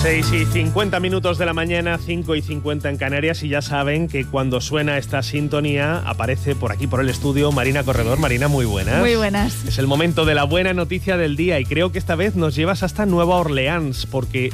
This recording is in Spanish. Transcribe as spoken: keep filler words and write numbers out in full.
seis y cincuenta minutos de la mañana, cinco y cincuenta en Canarias, y ya saben que cuando suena esta sintonía aparece por aquí, por el estudio, Marina Corredor. Marina, muy buenas. Muy buenas. Es el momento de la buena noticia del día y creo que esta vez nos llevas hasta Nueva Orleans, porque